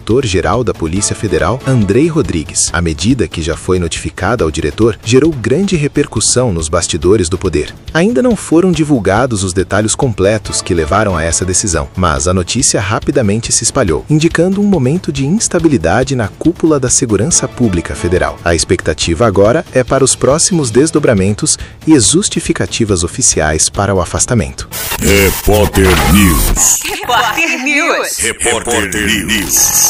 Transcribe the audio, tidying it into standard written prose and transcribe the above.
diretor-geral da Polícia Federal, Andrei Rodrigues. A medida, que já foi notificada ao diretor, gerou grande repercussão nos bastidores do poder. Ainda não foram divulgados os detalhes completos que levaram a essa decisão, mas a notícia rapidamente se espalhou, indicando um momento de instabilidade na cúpula da Segurança Pública Federal. A expectativa agora é para os próximos desdobramentos e justificativas oficiais para o afastamento. Repórter News. Repórter News. Repórter News.